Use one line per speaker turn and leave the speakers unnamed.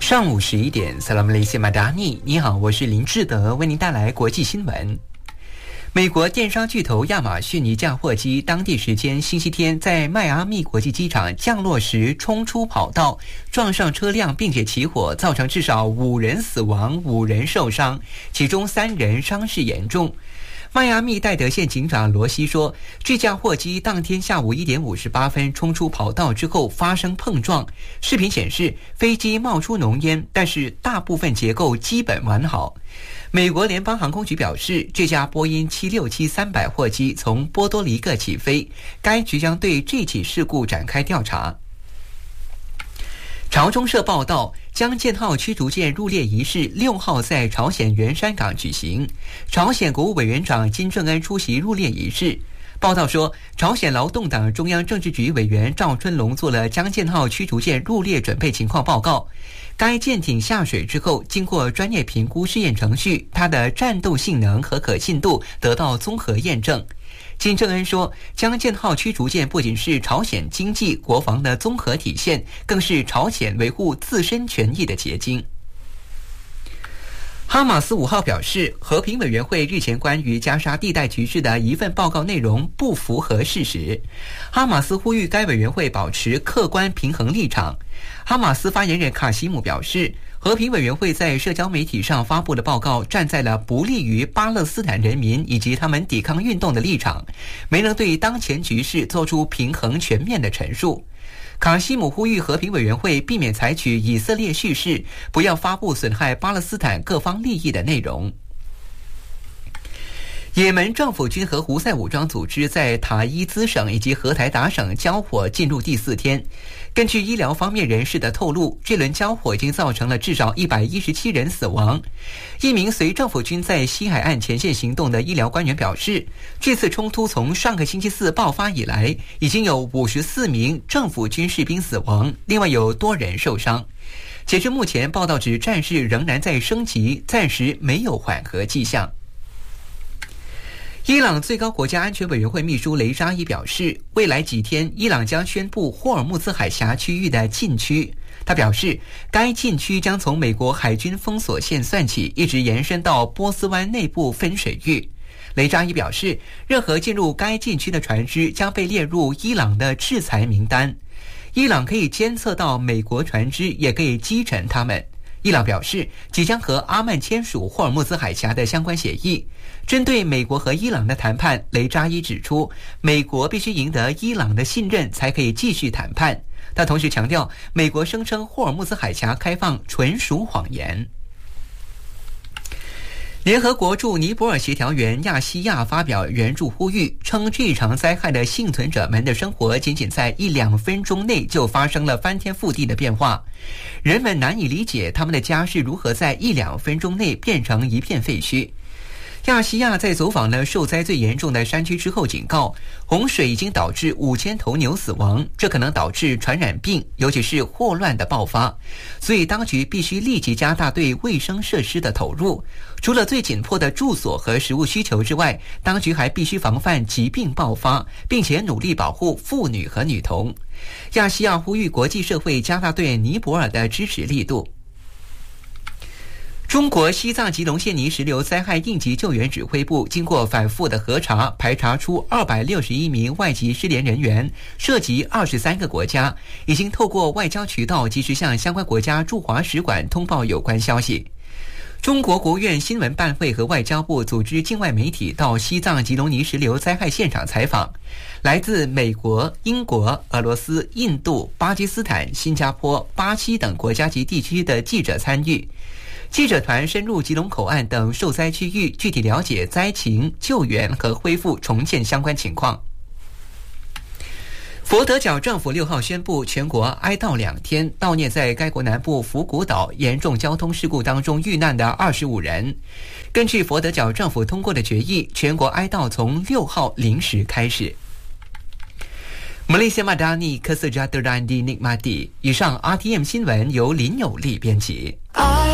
上午11点 Salam Malaysia Madani， 你好，我是林志德，为您带来国际新闻。美国电商巨头亚马逊一架货机当地时间星期天在迈阿密国际机场降落时冲出跑道，撞上车辆并且起火，造成至少5人死亡，5人受伤，其中3人伤势严重。迈阿密戴德县警长罗西说，这架货机当天下午1点58分冲出跑道之后发生碰撞，视频显示飞机冒出浓烟，但是大部分结构基本完好。美国联邦航空局表示，这架波音767-300货机从波多黎各起飞，该局将对这起事故展开调查。朝中社报道，江建浩驱逐舰入列仪式6号在朝鲜元山港举行，朝鲜国务委员长金正恩出席入列仪式。报道说，朝鲜劳动党中央政治局委员赵春龙做了江建浩驱逐舰入列准备情况报告。该舰艇下水之后，经过专业评估试验程序，它的战斗性能和可信度得到综合验证。金正恩说，江建浩驱逐舰不仅是朝鲜经济国防的综合体现，更是朝鲜维护自身权益的结晶。哈马斯5号表示，和平委员会日前关于加沙地带局势的一份报告内容不符合事实。哈马斯呼吁该委员会保持客观平衡立场。哈马斯发言人卡西姆表示，和平委员会在社交媒体上发布的报告站在了不利于巴勒斯坦人民以及他们抵抗运动的立场，没能对当前局势做出平衡全面的陈述。卡西姆呼吁和平委员会避免采取以色列叙事，不要发布损害巴勒斯坦各方利益的内容。也门政府军和胡塞武装组织在塔伊兹省以及荷台达省交火进入第4天。根据医疗方面人士的透露，这轮交火已经造成了至少117人死亡。一名随政府军在西海岸前线行动的医疗官员表示，这次冲突从上个星期4爆发以来，已经有54名政府军士兵死亡，另外有多人受伤。截至目前，报道指战事仍然在升级，暂时没有缓和迹象。伊朗最高国家安全委员会秘书雷扎伊表示，未来几天伊朗将宣布霍尔木兹海峡区域的禁区。他表示，该禁区将从美国海军封锁线算起，一直延伸到波斯湾内部分水域。雷扎伊表示，任何进入该禁区的船只将被列入伊朗的制裁名单。伊朗可以监测到美国船只，也可以击沉它们。伊朗表示，即将和阿曼签署霍尔木兹海峡的相关协议。针对美国和伊朗的谈判，雷扎伊指出，美国必须赢得伊朗的信任才可以继续谈判。他同时强调，美国声称霍尔木兹海峡开放纯属谎言。联合国驻尼泊尔协调员亚西亚发表援助呼吁，称这场灾害的幸存者们的生活仅仅在1-2分钟内就发生了翻天覆地的变化，人们难以理解他们的家是如何在1-2分钟内变成一片废墟。亚西亚在走访了受灾最严重的山区之后警告，洪水已经导致5000头牛死亡，这可能导致传染病，尤其是霍乱的爆发，所以当局必须立即加大对卫生设施的投入。除了最紧迫的住所和食物需求之外，当局还必须防范疾病爆发，并且努力保护妇女和女童。亚西亚呼吁国际社会加大对尼泊尔的支持力度。中国西藏吉隆县泥石流灾害应急救援指挥部经过反复的核查，排查出261名外籍失联人员，涉及23个国家，已经透过外交渠道及时向相关国家驻华使馆通报有关消息。中国国务院新闻办会和外交部组织境外媒体到西藏吉隆泥石流灾害现场采访，来自美国、英国、俄罗斯、印度、巴基斯坦、新加坡、巴西等国家及地区的记者参与。记者团深入吉隆口岸等受灾区域，具体了解灾情、救援和恢复重建相关情况。佛得角政府6号宣布全国哀悼2天，悼念在该国南部福古岛严重交通事故当中遇难的25人。根据佛得角政府通过的决议，全国哀悼从6号0时开始。Malaysia Madani Kesejahteraan di Nikmati。以上 RTM 新闻由林有利编辑。